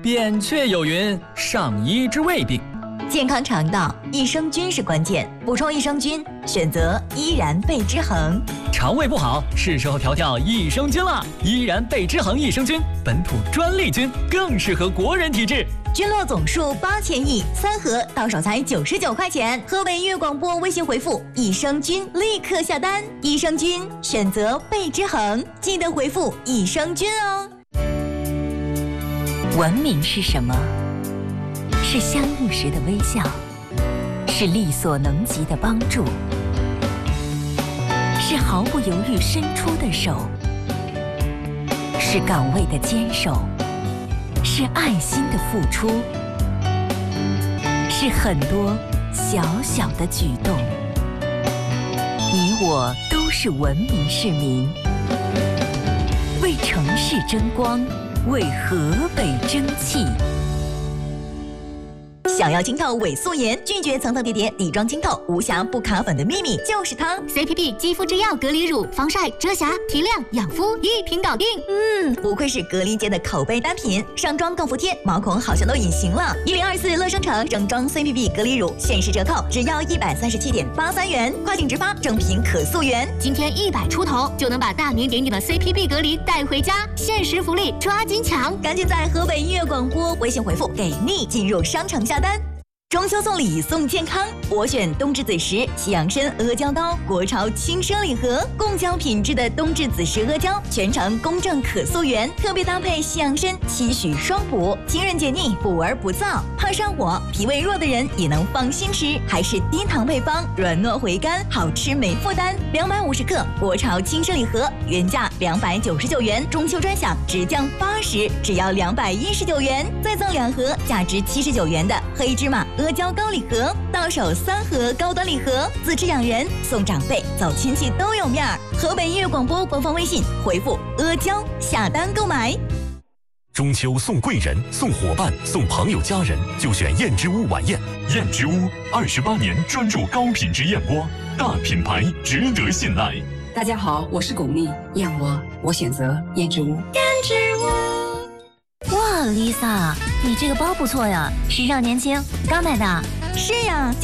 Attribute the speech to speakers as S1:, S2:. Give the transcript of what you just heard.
S1: 扁鹊有云：上医治未病。
S2: 健康肠道，益生菌是关键。补充益生菌，选择依然贝之恒。
S1: 肠胃不好，是时候调益生菌了。依然贝之恒益生菌，本土专利菌，更适合国人体质。
S2: 菌落总数8000亿，3盒到手才99块钱。河北音乐广播微信回复益生菌，立刻下单。益生菌选择贝之恒，记得回复益生菌哦。
S3: 文明是什么？是相遇时的微笑，是力所能及的帮助，是毫不犹豫伸出的手，是岗位的坚守，是爱心的付出，是很多小小的举动。你我都是文明市民，为城市争光，为河北争气。
S2: 想要清透伪素颜，拒绝层层叠叠底妆清透，无瑕不卡粉的秘密就是它。
S4: CPP 肌肤之钥隔离乳，防晒、遮瑕、提亮、养肤一瓶搞定。
S2: 不愧是隔离界的口碑单品，上妆更服帖，毛孔好像都隐形了。1024乐生城整装 CPP 隔离乳限时折扣，只要137.83元，跨境直发，正品可溯源。
S4: 今天100出头就能把大名鼎鼎的 CPP 隔离带回家，限时福利抓紧抢！
S2: 赶紧在河北音乐广播微信回复给力进入商城下单。中秋送礼送健康，我选冬至子时西洋参阿胶糕，国潮轻奢礼盒，贡胶品质的冬至子时阿胶，全程公正可溯源，特别搭配西洋参，期许双补，清润解腻，补而不燥，怕上火、脾胃弱的人也能放心吃，还是低糖配方，软糯回甘，好吃没负担。250克国潮轻奢礼盒，原价299元，中秋专享直降80，只要219元，再赠2盒价值79元的黑芝麻阿胶糕礼盒，到手3盒高端礼盒，自吃养人，送长辈，走亲戚都有面儿。河北音乐广播官方微信回复阿胶下单购买。
S5: 中秋送贵人、送伙伴、送朋友家人，就选燕之屋晚宴。燕之屋28年专注高品质燕窝，大品牌值得信赖。
S6: 大家好，我是巩俐，燕窝我选择燕之屋。
S2: 燕之屋。
S3: 哇 ，Lisa，你这个包不错呀，时尚年轻，刚买的。
S2: 是呀。